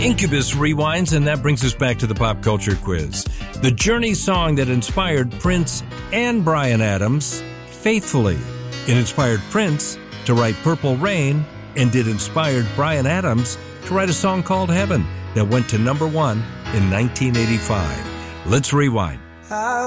Incubus rewinds, and that brings us back to the pop culture quiz. The Journey song that inspired Prince and Bryan Adams, Faithfully. It inspired Prince to write Purple Rain, and it inspired Bryan Adams to write a song called Heaven that went to number 1 in 1985. Let's rewind.